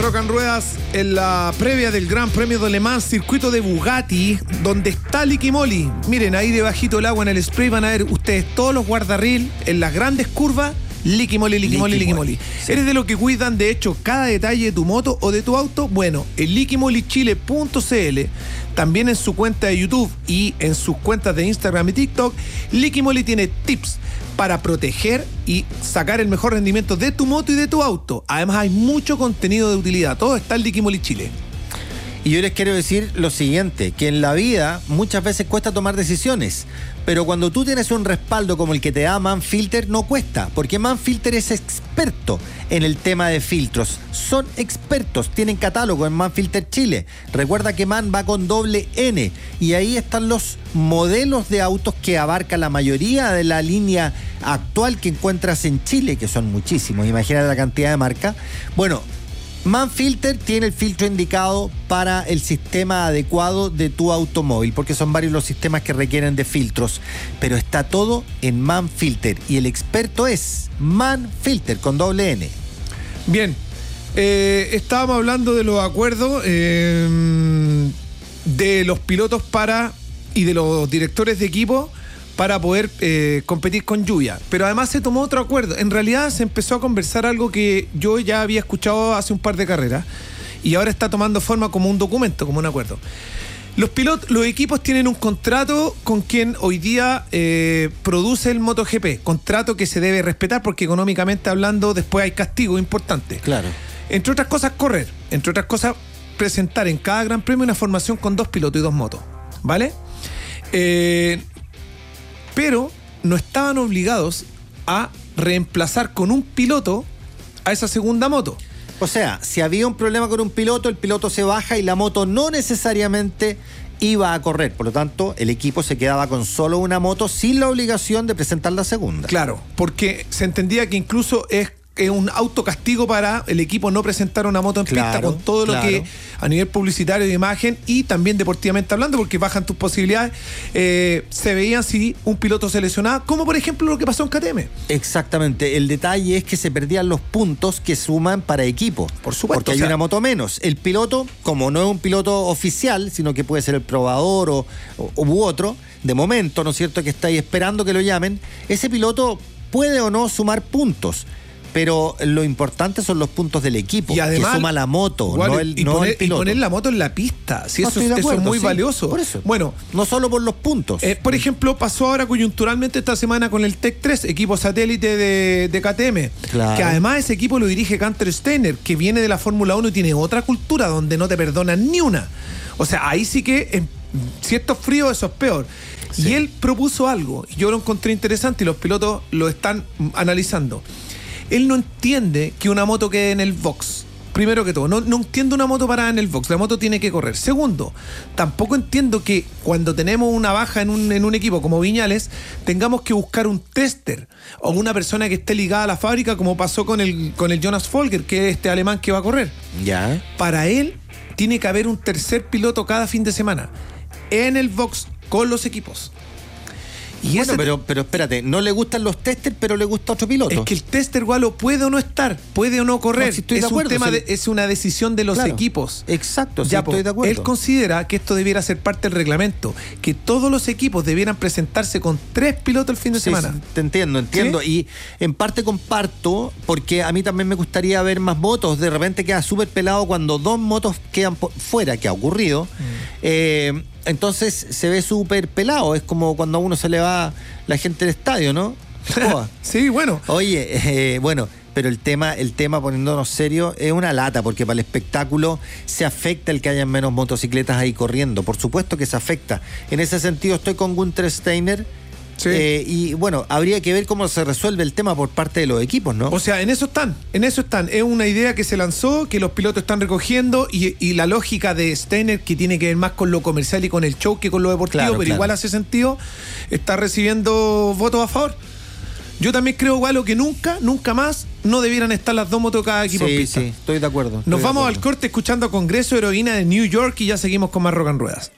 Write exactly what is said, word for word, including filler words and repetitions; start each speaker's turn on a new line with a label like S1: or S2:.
S1: Rock and Ruedas en la previa del Gran Premio de Le Mans, circuito de Bugatti, donde está Liqui Moly. Miren, ahí debajito el agua en el spray van a ver ustedes todos los guardarril en las grandes curvas. Liqui Moly, Liqui Moly, Liqui Moly. Sí. ¿Eres de los que cuidan, de hecho, cada detalle de tu moto o de tu auto? Bueno, en liqui moly chile punto c l, también en su cuenta de YouTube y en sus cuentas de Instagram y TikTok, Liqui Moly tiene tips para proteger y sacar el mejor rendimiento de tu moto y de tu auto. Además, hay mucho contenido de utilidad. Todo está en Liqui Moly Chile.
S2: Y yo les quiero decir lo siguiente, que en la vida muchas veces cuesta tomar decisiones, pero cuando tú tienes un respaldo como el que te da Manfilter, no cuesta, porque Manfilter es experto en el tema de filtros. Son expertos, tienen catálogo en Manfilter Chile. Recuerda que Man va con doble N, y ahí están los modelos de autos que abarca la mayoría de la línea actual que encuentras en Chile, que son muchísimos, imagínate la cantidad de marcas. Bueno, Manfilter tiene el filtro indicado para el sistema adecuado de tu automóvil, porque son varios los sistemas que requieren de filtros, pero está todo en Manfilter y el experto es Manfilter con doble N.
S1: Bien, eh, estábamos hablando de los acuerdos eh, de los pilotos para y de los directores de equipo para poder eh, competir con lluvia. Pero además se tomó otro acuerdo. En realidad se empezó a conversar algo que yo ya había escuchado hace un par de carreras y ahora está tomando forma como un documento, como un acuerdo. Los pilotos, los equipos tienen un contrato con quien hoy día eh, produce el MotoGP. Contrato que se debe respetar porque económicamente hablando después hay castigo importante.
S2: Claro.
S1: Entre otras cosas, correr. Entre otras cosas, presentar en cada gran premio una formación con dos pilotos y dos motos. ¿Vale? Eh... Pero no estaban obligados a reemplazar con un piloto a esa segunda moto.
S2: O sea, si había un problema con un piloto, el piloto se baja y la moto no necesariamente iba a correr. Por lo tanto, el equipo se quedaba con solo una moto sin la obligación de presentar la segunda.
S1: Claro, porque se entendía que incluso es es un autocastigo para el equipo no presentar una moto en
S2: claro,
S1: pista con todo
S2: claro.
S1: lo que a nivel publicitario de imagen y también deportivamente hablando, porque bajan tus posibilidades. Eh, se veían si un piloto se lesionaba, como por ejemplo lo que pasó en K T M.
S2: Exactamente, el detalle es que se perdían los puntos que suman para equipo.
S1: Por supuesto.
S2: Porque hay o sea, una moto menos. El piloto, como no es un piloto oficial, sino que puede ser el probador o, o u otro, de momento, ¿no es cierto?, que está ahí esperando que lo llamen, ese piloto puede o no sumar puntos. Pero lo importante son los puntos del equipo, y además, que suma la moto, igual, no, el,
S1: y,
S2: no
S1: poner,
S2: el piloto.
S1: Y poner la moto en la pista, si
S2: no,
S1: eso, acuerdo, eso es muy sí, valioso.
S2: Por eso.
S1: Bueno,
S2: no solo por los puntos.
S1: Eh, por ejemplo, pasó ahora coyunturalmente esta semana con el Tech tres, equipo satélite de, de K T M.
S2: Claro.
S1: Que además ese equipo lo dirige Gunther Steiner, que viene de la Fórmula uno y tiene otra cultura donde no te perdonan ni una. O sea, ahí sí que, eh, si esto es frío, eso es peor. Sí. Y él propuso algo, y yo lo encontré interesante y los pilotos lo están analizando. Él no entiende que una moto quede en el box. Primero que todo, no, no entiendo una moto parada en el box. La moto tiene que correr. Segundo, tampoco entiendo que cuando tenemos una baja en un, en un equipo como Viñales, tengamos que buscar un tester o una persona que esté ligada a la fábrica, como pasó con el, con el Jonas Folger, que es este alemán que va a correr.
S2: Ya.
S1: Para él, tiene que haber un tercer piloto cada fin de semana en el box con los equipos.
S2: Y bueno, ese, pero, pero espérate, no le gustan los testers, pero le gusta otro piloto.
S1: Es que el tester, Gualo, puede o no estar, puede o no correr. No,
S2: si estoy
S1: es
S2: de acuerdo,
S1: un tema
S2: si
S1: de, es una decisión de los
S2: claro,
S1: equipos.
S2: Exacto,
S1: ya,
S2: sí, estoy de acuerdo.
S1: Él considera que esto debiera ser parte del reglamento, que todos los equipos debieran presentarse con tres pilotos el fin de
S2: sí,
S1: semana.
S2: Sí, te entiendo, entiendo. ¿Sí? Y en parte comparto, porque a mí también me gustaría ver más motos. De repente queda súper pelado cuando dos motos quedan por fuera, que ha ocurrido. Mm. Eh, entonces se ve súper pelado. Es como cuando a uno se le va la gente del estadio, ¿no?
S1: Sí, bueno.
S2: Oye, eh, bueno, pero el tema, el tema, poniéndonos serio, es una lata, porque para el espectáculo se afecta el que haya menos motocicletas ahí corriendo. Por supuesto que se afecta. En ese sentido estoy con Gunther Steiner. Sí. Eh, y bueno, habría que ver cómo se resuelve el tema por parte de los equipos, ¿no?
S1: O sea, en eso están, en eso están. Es una idea que se lanzó, que los pilotos están recogiendo y, y la lógica de Steiner, que tiene que ver más con lo comercial y con el show que con lo deportivo, claro, pero claro. igual hace sentido, está recibiendo votos a favor. Yo también creo, Gualo, que nunca, nunca más no debieran estar las dos motos cada equipo
S2: sí,
S1: en pista.
S2: Sí, estoy de acuerdo. Estoy
S1: Nos vamos
S2: acuerdo.
S1: al corte escuchando Congreso Heroína de New York y ya seguimos con más Rock and Ruedas.